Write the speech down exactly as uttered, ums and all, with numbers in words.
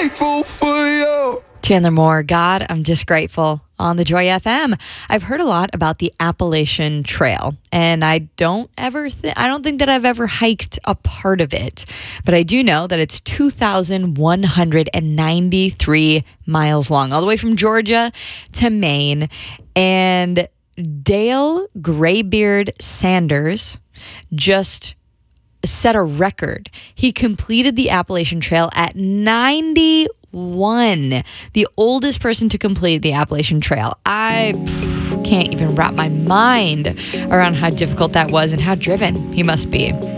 grateful for you. Chandler Moore, God, I'm just grateful on the Joy F M. I've heard a lot about the Appalachian Trail, and I don't ever, th- I don't think that I've ever hiked a part of it, but I do know that it's two thousand one hundred ninety-three miles long, all the way from Georgia to Maine. And Dale Graybeard Sanders just set a record. He completed the Appalachian Trail at ninety-one, the oldest person to complete the Appalachian Trail. I pff, can't even wrap my mind around how difficult that was and how driven he must be.